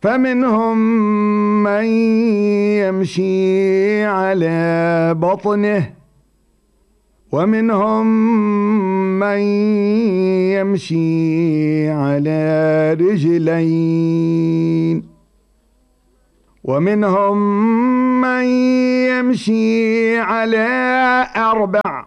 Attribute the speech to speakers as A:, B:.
A: فمنهم من يمشي على بطنه ومنهم من يمشي على رجلين ومنهم من يمشي على 4